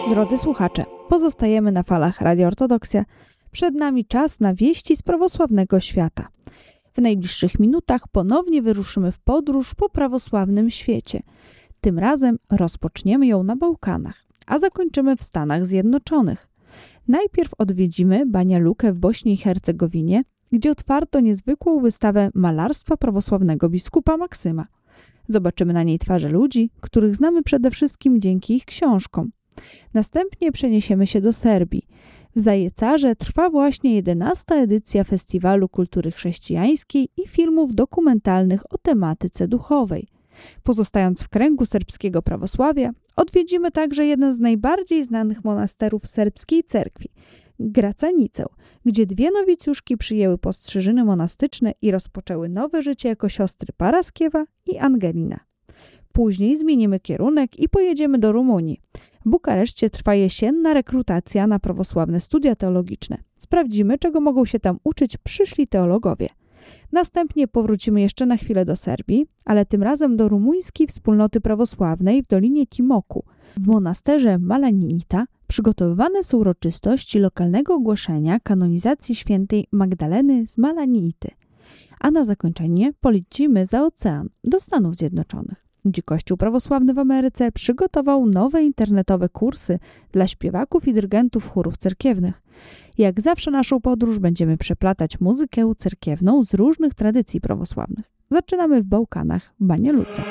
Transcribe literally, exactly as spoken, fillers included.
Drodzy słuchacze, pozostajemy na falach Radia Ortodoksja. Przed nami czas na wieści z prawosławnego świata. W najbliższych minutach ponownie wyruszymy w podróż po prawosławnym świecie. Tym razem rozpoczniemy ją na Bałkanach, a zakończymy w Stanach Zjednoczonych. Najpierw odwiedzimy Banja Lukę w Bośni i Hercegowinie, gdzie otwarto niezwykłą wystawę malarstwa prawosławnego biskupa Maksyma. Zobaczymy na niej twarze ludzi, których znamy przede wszystkim dzięki ich książkom. Następnie przeniesiemy się do Serbii. W Zajecarze trwa właśnie jedenasta edycja Festiwalu Kultury Chrześcijańskiej i filmów dokumentalnych o tematyce duchowej. Pozostając w kręgu serbskiego prawosławia, odwiedzimy także jeden z najbardziej znanych monasterów serbskiej cerkwi, Gracanicę, gdzie dwie nowicjuszki przyjęły postrzyżyny monastyczne i rozpoczęły nowe życie jako siostry Paraskiewa i Angelina. Później zmienimy kierunek i pojedziemy do Rumunii. W Bukareszcie trwa jesienna rekrutacja na prawosławne studia teologiczne. Sprawdzimy, czego mogą się tam uczyć przyszli teologowie. Następnie powrócimy jeszcze na chwilę do Serbii, ale tym razem do rumuńskiej wspólnoty prawosławnej w Dolinie Timoku. W monasterze Malaniita przygotowywane są uroczystości lokalnego ogłoszenia kanonizacji świętej Magdaleny z Malaniity. A na zakończenie polecimy za ocean do Stanów Zjednoczonych, gdzie Kościół prawosławny w Ameryce przygotował nowe internetowe kursy dla śpiewaków i dyrygentów chórów cerkiewnych. Jak zawsze naszą podróż będziemy przeplatać muzykę cerkiewną z różnych tradycji prawosławnych. Zaczynamy w Bałkanach, w Banja Luce.